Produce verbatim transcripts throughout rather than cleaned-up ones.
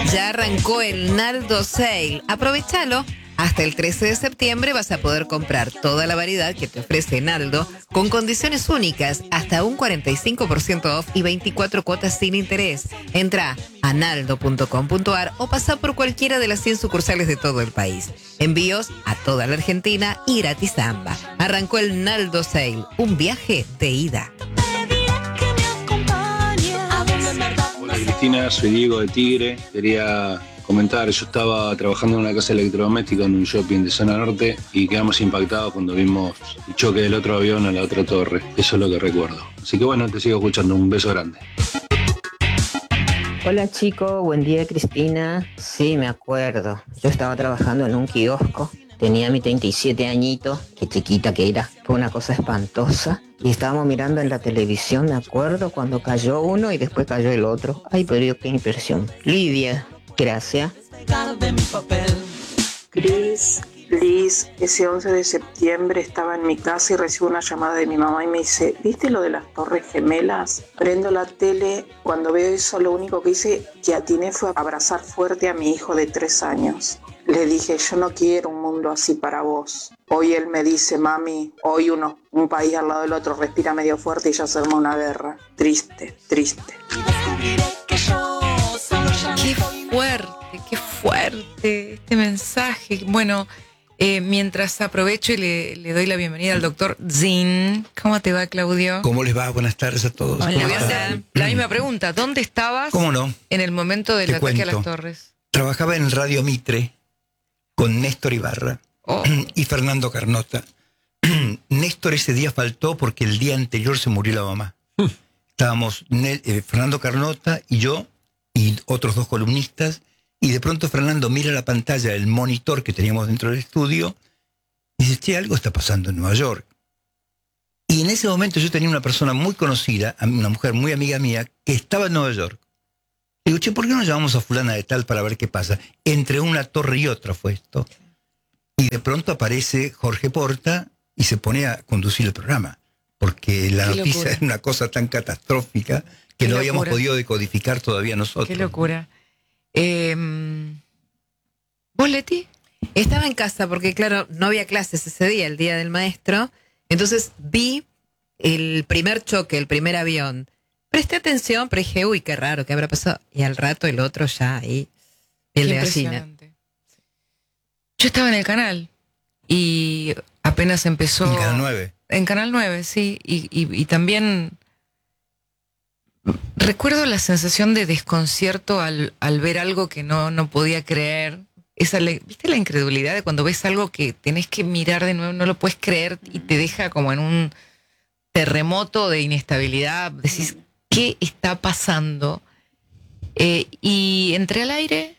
Ya arrancó el Naldo Sale. Aprovechalo. Hasta el trece de septiembre vas a poder comprar toda la variedad que te ofrece Naldo con condiciones únicas, hasta un cuarenta y cinco por ciento off y veinticuatro cuotas sin interés. Entra a naldo punto com punto ar o pasa por cualquiera de las cien sucursales de todo el país. Envíos a toda la Argentina y gratis AMBA. Arrancó el Naldo Sale, un viaje de ida. Hola Cristina, soy Diego de Tigre. Quería comentar, yo estaba trabajando en una casa electrodoméstica en un shopping de zona norte y quedamos impactados cuando vimos el choque del otro avión a la otra torre. Eso es lo que recuerdo. Así que bueno, te sigo escuchando. Un beso grande. Hola chicos, buen día Cristina. Sí, me acuerdo. Yo estaba trabajando en un kiosco. Tenía mis treinta y siete añitos. Qué chiquita que era. Fue una cosa espantosa. Y estábamos mirando en la televisión, me acuerdo, cuando cayó uno y después cayó el otro. Ay, pero Dios, qué impresión. Lidia. Gracias. Cris, Liz, ese once de septiembre estaba en mi casa y recibo una llamada de mi mamá y me dice, ¿viste lo de las Torres Gemelas? Prendo la tele, cuando veo eso lo único que hice que atiné fue abrazar fuerte a mi hijo de tres años. Le dije, yo no quiero un mundo así para vos. Hoy él me dice, mami, hoy uno, un país al lado del otro respira medio fuerte y ya se arma una guerra. Triste, triste. Qué fuerte, qué fuerte este mensaje. Bueno, eh, mientras aprovecho y le, le doy la bienvenida al doctor Zin. ¿Cómo te va, Claudio? ¿Cómo les va? Buenas tardes a todos. Le voy a hacer la misma pregunta. ¿Dónde estabas ¿Cómo no? en el momento del Te ataque cuento. a las torres? Trabajaba en Radio Mitre con Néstor Ibarra Oh. y Fernando Carnota. Néstor ese día faltó porque el día anterior se murió la mamá. Estábamos Ne- eh, Fernando Carnota y yo y otros dos columnistas, y de pronto Fernando mira la pantalla del monitor que teníamos dentro del estudio y dice, che, algo está pasando en Nueva York. Y en ese momento yo tenía una persona muy conocida, una mujer muy amiga mía, que estaba en Nueva York. Digo, che, ¿por qué no llamamos a fulana de tal para ver qué pasa? Entre una torre y otra fue esto. Y de pronto aparece Jorge Porta y se pone a conducir el programa, porque la Qué noticia locura. es una cosa tan catastrófica que Qué no habíamos locura. podido decodificar todavía nosotros. Qué locura. Eh, ¿Vos, Leti? Estaba en casa porque, claro, no había clases ese día, el día del maestro. Entonces vi el primer choque, el primer avión. Presté atención, pero dije, uy, qué raro, ¿qué habrá pasado? Y al rato el otro ya ahí, piel Qué de gallina. impresionante. Sí. Yo estaba en el canal y apenas empezó... En Canal nueve. En Canal nueve, sí. Y, y, y también recuerdo la sensación de desconcierto al, al ver algo que no, no podía creer. Esa, le- ¿viste la incredulidad de cuando ves algo que tenés que mirar de nuevo, no lo puedes creer y te deja como en un terremoto de inestabilidad? Decís, ¿qué está pasando? Eh, y entré al aire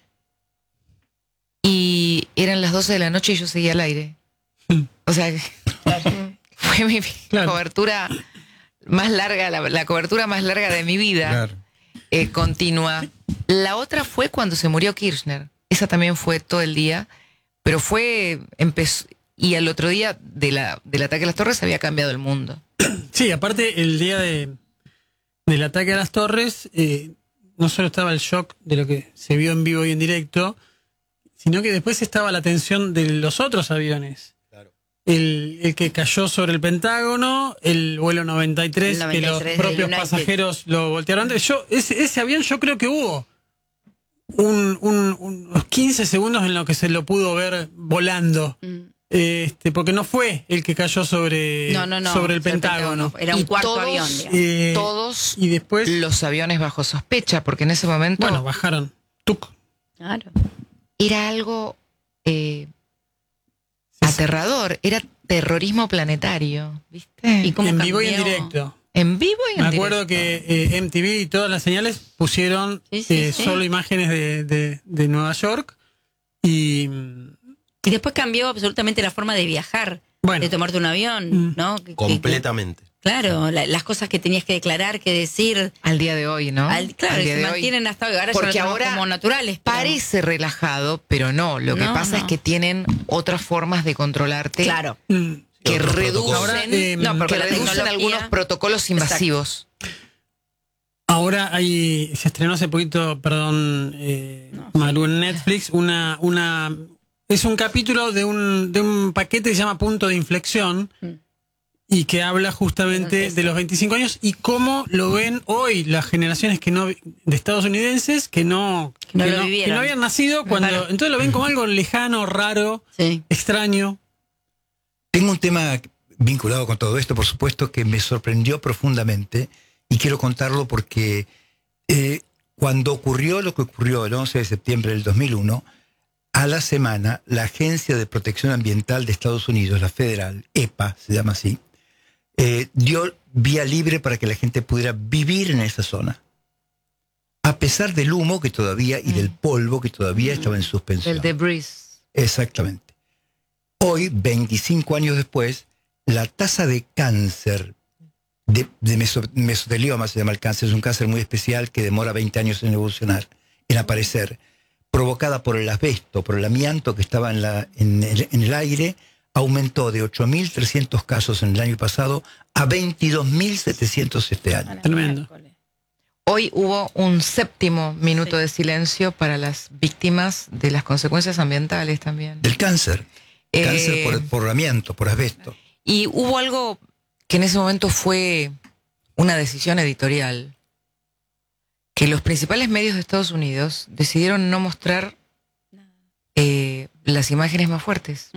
y eran las doce de la noche y yo seguía al aire. O sea, fue mi Claro. cobertura más larga, la, la cobertura más larga de mi vida, Claro. eh, continua. La otra fue cuando se murió Kirchner. Esa también fue todo el día, pero fue, empezó, y al otro día de la, del ataque a las torres había cambiado el mundo. Sí, aparte el día de, del ataque a las torres, eh, no solo estaba el shock de lo que se vio en vivo y en directo, sino que después estaba la tensión de los otros aviones. Claro. El, el que cayó sobre el Pentágono, el vuelo noventa y tres, El noventa y tres que del los propios United. pasajeros lo voltearon antes. Yo, ese, ese avión yo creo que hubo un, un- unos quince segundos en los que se lo pudo ver volando. Mm. Este, porque no fue el que cayó sobre, No, no, no. sobre el Pentágono. Era un Y cuarto todos- avión, digamos. Eh, Todos y después, los aviones bajo sospecha, porque en ese momento bueno, bajaron. Tuc. Claro. era algo eh, Sí, sí. aterrador, era terrorismo planetario, ¿viste? ¿Y cómo En vivo y en cambió? directo. En vivo y en Me acuerdo directo. que eh, M T V y todas las señales pusieron Sí, sí, eh, sí. solo imágenes de, de, de Nueva York. Y mm, Y después cambió absolutamente la forma de viajar, bueno, de tomarte un avión, Mm. ¿no? Que- que- Completamente. claro, la- las cosas que tenías que declarar, que decir. Al día de hoy, ¿no? Al- claro, Al y día se de hoy. mantienen hasta hoy. Ahora Porque ya lo ahora tenemos como naturales. pero- Parece relajado, pero no. Lo que No, pasa no. es que tienen otras formas de controlarte Claro. mm, que Otros reducen, protocolos. Ahora, eh, no, porque que la reducen tecnología- algunos protocolos invasivos. ahora hay, se estrenó hace poquito, perdón, eh, No, Maru, en Netflix, una, una, es un capítulo de un, de un paquete que se llama Punto de Inflexión Mm. y que habla justamente de los veinticinco años y cómo lo ven hoy las generaciones que no de estadounidenses que no, Que no que lo no, vivieron. que no habían nacido cuando, Claro. entonces lo ven como algo lejano, raro, Sí. extraño. Tengo un tema vinculado con todo esto, por supuesto, que me sorprendió profundamente y quiero contarlo porque eh, cuando ocurrió lo que ocurrió el once de septiembre del dos mil uno, a la semana la Agencia de Protección Ambiental de Estados Unidos, la federal, E P A se llama así, eh, dio vía libre para que la gente pudiera vivir en esa zona. A pesar del humo que todavía y del polvo que todavía estaba en suspensión. El debris. Exactamente. Hoy, veinticinco años después, la tasa de cáncer, de, de meso, mesotelioma se llama el cáncer, es un cáncer muy especial que demora veinte años en evolucionar, en aparecer, provocada por el asbesto, por el amianto que estaba en, la, en, el, en el aire, aumentó de ocho mil trescientos casos en el año pasado a veintidós mil setecientos este año. Tremendo. Hoy hubo un séptimo minuto de silencio para las víctimas de las consecuencias ambientales también. Del cáncer. Eh, Cáncer por, por amianto, por asbesto. Y hubo algo que en ese momento fue una decisión editorial, que los principales medios de Estados Unidos decidieron no mostrar eh, las imágenes más fuertes.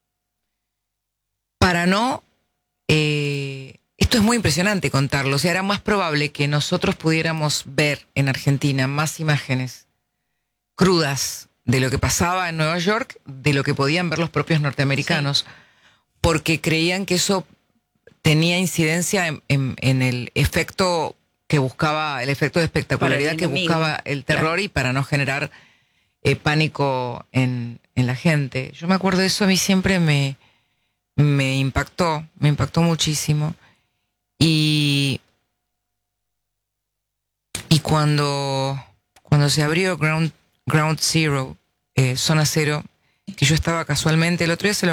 Para no... Eh, esto es muy impresionante contarlo. O sea, era más probable que nosotros pudiéramos ver en Argentina más imágenes crudas de lo que pasaba en Nueva York de lo que podían ver los propios norteamericanos, sí. Porque creían que eso tenía incidencia en, en, en el efecto que buscaba, el efecto de espectacularidad que buscaba el terror, claro. Y para no generar eh, pánico en, en la gente. Yo me acuerdo de eso, a mí siempre me, me impactó, me impactó muchísimo. Y, y cuando, cuando se abrió Ground, Ground Zero, eh, Zona Cero, que yo estaba casualmente, el otro día se lo